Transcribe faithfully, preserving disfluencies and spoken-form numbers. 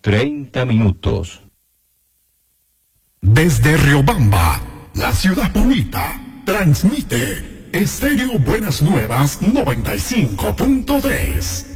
treinta minutos. Desde Riobamba, la ciudad bonita, transmite Estéreo Buenas Nuevas noventa y cinco punto tres.